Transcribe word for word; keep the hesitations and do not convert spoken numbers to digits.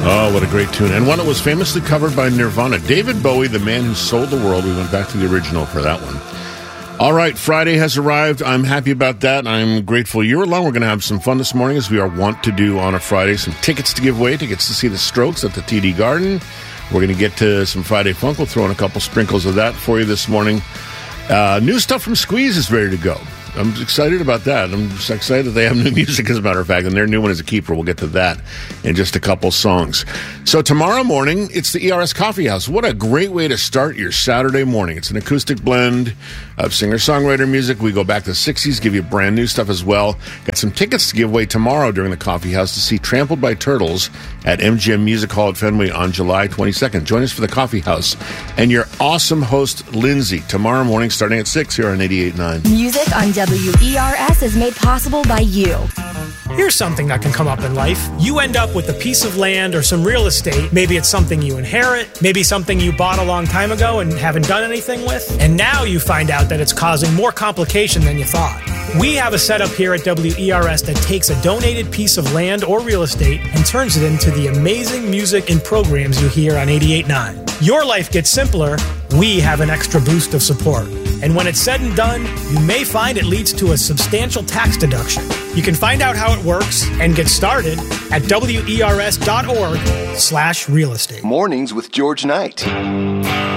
Oh, what a great tune. And one that was famously covered by Nirvana. David Bowie, the man who sold the world. We went back to the original for that one. All right, Friday has arrived. I'm happy about that. I'm grateful you're along. We're going to have some fun this morning, as we are wont to do on a Friday. Some tickets to give away, tickets to see the Strokes at the T D Garden. We're going to get to some Friday Funk. We'll throw in a couple sprinkles of that for you this morning. Uh, new stuff from Squeeze is ready to go. I'm excited about that. I'm just excited that they have new music, as a matter of fact, and their new one is a keeper. We'll get to that in just a couple songs. So tomorrow morning, it's the E R S Coffee House. What a great way to start your Saturday morning. It's an acoustic blend of singer-songwriter music. We go back to the sixties, give you brand new stuff as well. Got some tickets to give away tomorrow during the Coffee House to see Trampled by Turtles at M G M Music Hall at Fenway on July twenty-second. Join us for the Coffee House and your awesome host, Lindsay, tomorrow morning starting at six here on eighty-eight point nine. Music on W E R S is made possible by you. Here's something that can come up in life. You end up with a piece of land or some real estate. Maybe it's something you inherit. Maybe something you bought a long time ago and haven't done anything with. And now you find out that it's causing more complication than you thought. We have a setup here at W E R S that takes a donated piece of land or real estate and turns it into the amazing music and programs you hear on eighty-eight point nine. Your life gets simpler. We have an extra boost of support. And when it's said and done, you may find it leads to a substantial tax deduction. You can find out how it works and get started at W E R S dot org slash real estate. Mornings with George Knight.